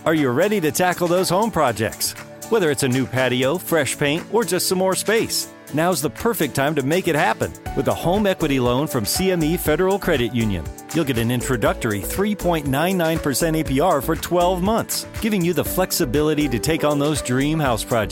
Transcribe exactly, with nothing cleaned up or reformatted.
Are you ready to tackle those home projects? Whether it's a new patio, fresh paint, or just some more space, now's the perfect time to make it happen with a home equity loan from C M E Federal Credit Union. You'll get an introductory three point nine nine percent A P R for twelve months, giving you the flexibility to take on those dream house projects.